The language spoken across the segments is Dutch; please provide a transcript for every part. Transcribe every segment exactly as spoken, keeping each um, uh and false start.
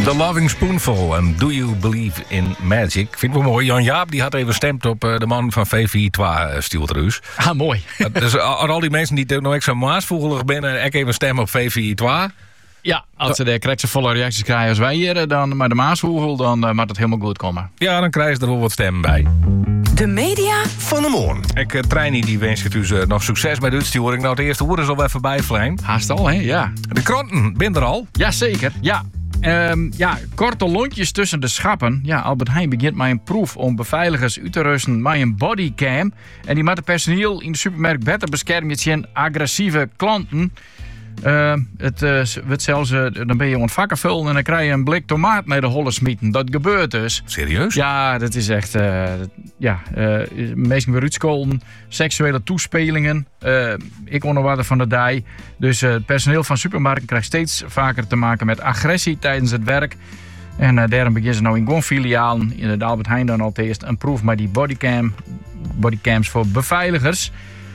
The Loving Spoonful en Do You Believe in Magic. Ik vind het wel mooi. Jan Jaap die had even gestemd op uh, de man van V vier twee, uh, Stieltruus. Ah, mooi. Dus uh, al die mensen die nog echt zo maasvoegelig binnen, ik even stemmen op V vier twee. Ja, als ze de correcte volle reacties krijgen als wij hier, dan maar de Maashoegel, dan uh, mag het helemaal goed komen. Ja, dan krijgen ze er wel wat stemmen bij. De media van de morgen. Ik uh, trein die wens je dus uh, nog succes met de uitsturing. Nou, het eerste woord is al even bijvleem. Haast al, hè? Ja. De kranten, ben er al? Jazeker, ja. Um, ja, korte lontjes tussen de schappen. Ja, Albert Heijn begint met een proef om beveiligers uit te rusten met een bodycam. En die moet het personeel in de supermarkt beter beschermen tegen agressieve klanten. Uh, het uh, wordt zelfs, uh, dan ben je ontvakken vullen en dan krijg je een blik tomaat naar de holle smieten. Dat gebeurt dus. Serieus? Ja, dat is echt, uh, ja, uh, meestal weer uitskolen, seksuele toespelingen. Uh, ik word nog wat van de dij. Dus uh, het personeel van supermarkten krijgt steeds vaker te maken met agressie tijdens het werk. En uh, daarom beginnen ze nou in gewoon filialen, in de Albert Heijn dan al eerst, een proef met die bodycam, bodycams voor beveiligers.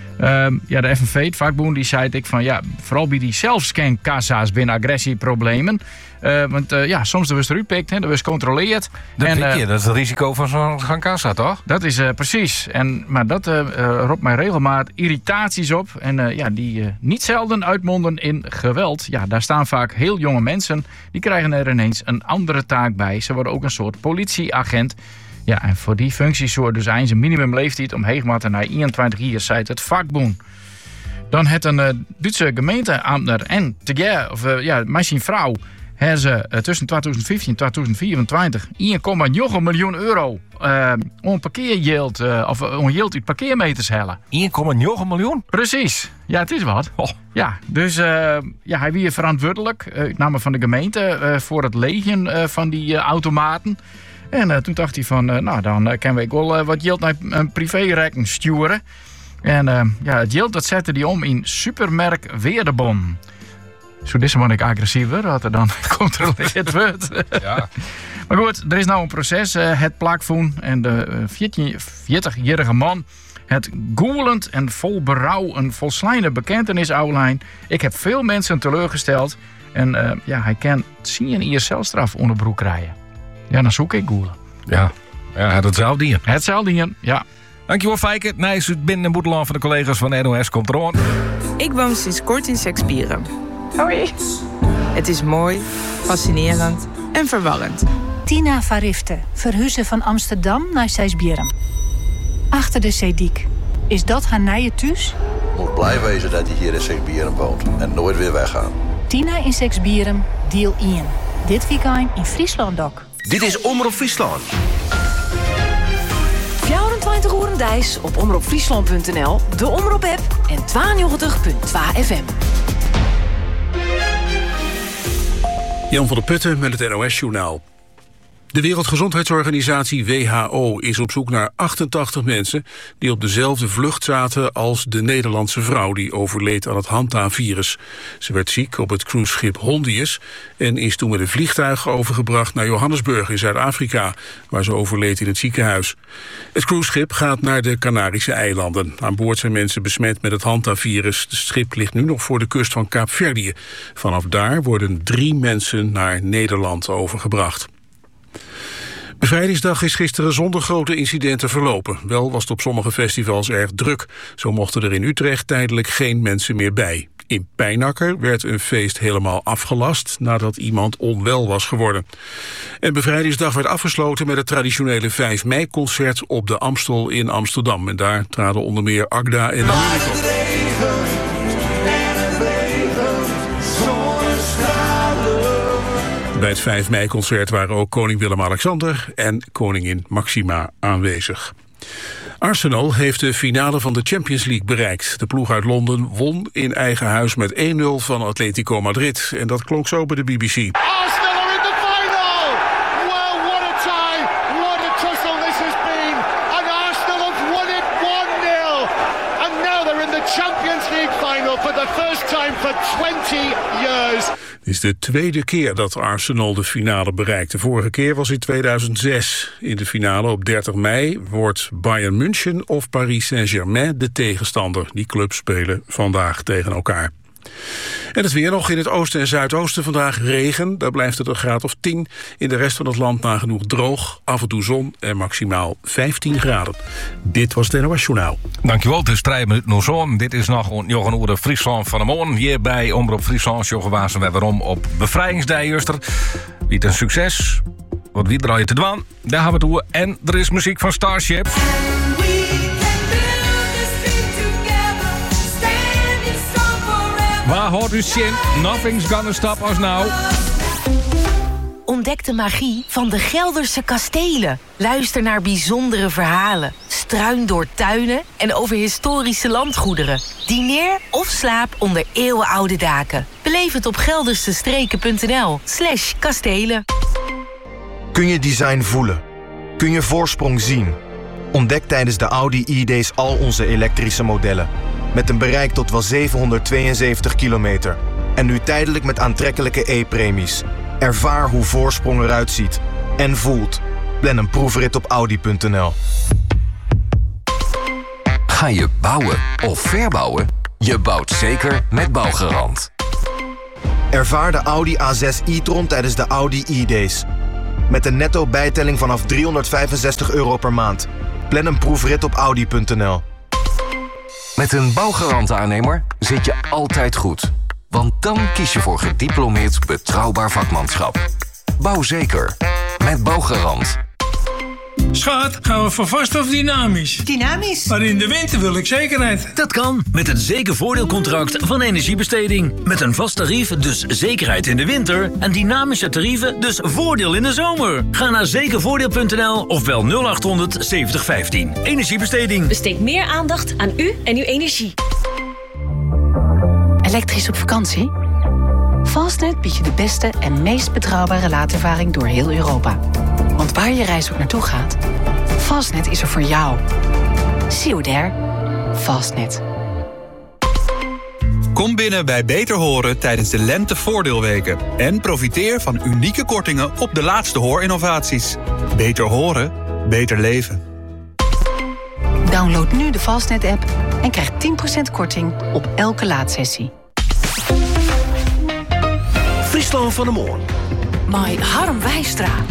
Um, ja, de F N V, het vakboen, die zei ik van ja, vooral bij die zelfscankassa's binnen agressieproblemen. Uh, want uh, ja, soms er was eruit pikt, er was gecontroleerd. Dat en, weet je, uh, dat is het risico van zo'n, zo'n kassa, toch? Dat is uh, precies. En, maar dat uh, uh, roept mij regelmatig irritaties op. En uh, ja, die uh, niet zelden uitmonden in geweld. Ja, daar staan vaak heel jonge mensen. Die krijgen er ineens een andere taak bij. Ze worden ook een soort politieagent. Ja, en voor die functies zorgt dus eens een minimumleeftijd om heegmatten naar eenentwintig jaar, zei het vakboen. Dan het een uh, Duitse gemeenteambtenaar en tegeer, of uh, ja, mijn vrouw, hebben ze uh, tussen twintig vijftien en twintig vierentwintig één komma negen miljoen euro uh, om parkeergeld, uh, of uh, om geld uit parkeermeters hellen. één komma negen miljoen? Precies. Ja, het is wat. Oh. Ja, dus uh, ja, hij was verantwoordelijk, uh, uit name van de gemeente, uh, voor het legen uh, van die uh, automaten. En uh, toen dacht hij van, uh, nou dan uh, kunnen we wel uh, wat geld naar een privérekening sturen. En uh, ja, het geld dat zette hij om in supermerk Weerdebon. Zo is maar ik agressiever, dat er dan gecontroleerd wordt. Ja. Maar goed, er is nou een proces, uh, het plakvoen. En de uh, veertigjarige man, het goelend en vol berouw, een volslijnde bekentenis outline. Ik heb veel mensen teleurgesteld. En uh, ja, hij kan zien een I S L-straf onder broek krijgen. Ja, dan zoek ik goelen. Ja, ja dat zou dienen. Het zou dienen, ja. Dankjewel, Fijke. Nijs uit binnen- en boeteland van de collega's van N O S komt eraan. Ik woon sinds kort in Sekspieren. Hoi. Het is mooi, fascinerend en verwarrend. Tina Varifte, verhuizen van Amsterdam naar Seisbierum. Achter de Zeediek. Is dat haar nije thuis? Moet blij wezen dat hij hier in Seisbierum woont en nooit weer weggaan. Tina in Seisbierum, deel één. Dit weekend in Friesland ook. Dit is Omroep Friesland. vierentwintig uur Dijs op omroepfriesland punt n l, de Omroep-app en tweeënnegentig komma twee F M. Jan van der Putten met het N O S-journaal. De Wereldgezondheidsorganisatie W H O is op zoek naar achtentachtig mensen die op dezelfde vlucht zaten als de Nederlandse vrouw die overleed aan het Hanta-virus. Ze werd ziek op het cruiseschip Hondius en is toen met een vliegtuig overgebracht naar Johannesburg in Zuid-Afrika, waar ze overleed in het ziekenhuis. Het cruiseschip gaat naar de Canarische eilanden. Aan boord zijn mensen besmet met het Hanta-virus. Het schip ligt nu nog voor de kust van Kaapverdië. Vanaf daar worden drie mensen naar Nederland overgebracht. Bevrijdingsdag is gisteren zonder grote incidenten verlopen. Wel was het op sommige festivals erg druk. Zo mochten er in Utrecht tijdelijk geen mensen meer bij. In Pijnacker werd een feest helemaal afgelast nadat iemand onwel was geworden. En Bevrijdingsdag werd afgesloten met het traditionele vijf mei-concert op de Amstel in Amsterdam. En daar traden onder meer Agda en Munich. Bij het vijf mei-concert waren ook koning Willem-Alexander en koningin Maxima aanwezig. Arsenal heeft de finale van de Champions League bereikt. De ploeg uit Londen won in eigen huis met één nul van Atletico Madrid. En dat klonk zo bij de B B C. Arsenal are in the final! Well, what a time! What a tussle this has been! And Arsenal have won it one nil! And now they're in the Champions League final for the first time for twenty years. Het is de tweede keer dat Arsenal de finale bereikt. De vorige keer was in tweeduizend zes. In de finale op dertig mei wordt Bayern München of Paris Saint-Germain de tegenstander. Die clubs spelen vandaag tegen elkaar. En het weer nog in het oosten en zuidoosten vandaag regen. Daar blijft het een graad of tien. In de rest van het land nagenoeg droog. Af en toe zon en maximaal vijftien graden. Dit was het N O S Journaal. Dankjewel, het is drie minuten nog zon. Dit is nog een uur Friesland van de morgen. Hier bij Omroep Friesland. Joggen wazen we waarom op bevrijdingsdag juster. Wie het een succes. Wat wie draai je te doen? Daar gaan we toe. En er is muziek van Starship. Waar hoort u zin? Nothing's gonna stop us now. Ontdek de magie van de Gelderse kastelen. Luister naar bijzondere verhalen. Struin door tuinen en over historische landgoederen. Dineer of slaap onder eeuwenoude daken. Beleef het op geldersestreken.nl slash kastelen. Kun je design voelen? Kun je voorsprong zien? Ontdek tijdens de Audi E-Days al onze elektrische modellen. Met een bereik tot wel zevenhonderdtweeënzeventig kilometer. En nu tijdelijk met aantrekkelijke e-premies. Ervaar hoe voorsprong eruit ziet. En voelt. Plan een proefrit op audi punt n l. Ga je bouwen of verbouwen? Je bouwt zeker met Bouwgarant. Ervaar de Audi A zes e-tron tijdens de Audi E-Days. Met een netto bijtelling vanaf driehonderdvijfenzestig euro per maand. Plan een proefrit op audi punt n l. Met een Bouwgarant-aannemer zit je altijd goed. Want dan kies je voor gediplomeerd betrouwbaar vakmanschap. Bouw zeker. Met Bouwgarant. Schat, gaan we voor vast of dynamisch? Dynamisch. Maar in de winter wil ik zekerheid. Dat kan met het zekervoordeelcontract van Energiebesteding. Met een vast tarief, dus zekerheid in de winter. En dynamische tarieven, dus voordeel in de zomer. Ga naar zekervoordeel punt n l of bel nul acht honderd zeventig vijftien. Energiebesteding. Besteed meer aandacht aan u en uw energie. Elektrisch op vakantie? Fastnet biedt je de beste en meest betrouwbare laadervaring door heel Europa. Want waar je reis ook naartoe gaat, Fastnet is er voor jou. See you there. Fastnet. Kom binnen bij Beter Horen tijdens de Lentevoordeelweken. En profiteer van unieke kortingen op de laatste hoorinnovaties. Beter horen, beter leven. Download nu de Fastnet-app en krijg tien procent korting op elke laadsessie. Friesland van de morgen. My Harm Wijstra.